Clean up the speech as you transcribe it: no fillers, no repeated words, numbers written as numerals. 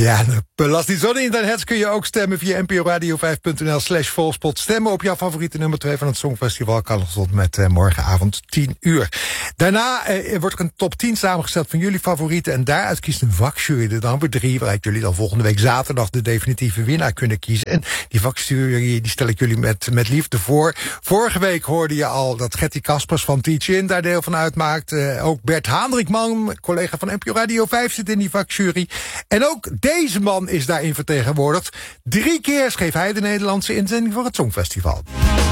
Ja, belast niet zo in het net kun je ook stemmen via nporadio5.nl/volspot. Stemmen op jouw favoriete nummer 2 van het Songfestival. Kan tot met morgenavond 10 uur. Daarna wordt er een top 10 samengesteld van jullie favorieten. En daaruit kiest een vakjury er dan weer 3... waaruit jullie dan volgende week zaterdag de definitieve winnaar kunnen kiezen. En die vakjury die stel ik jullie met liefde voor. Vorige week hoorde je al dat Gertie Kaspers van Teach In daar deel van uitmaakt. Ook Bert Haandrikman, collega van NPO Radio 5, zit in die vakjury. En ook deze man is daarin vertegenwoordigd. 3 keer schreef hij de Nederlandse inzending voor het Songfestival.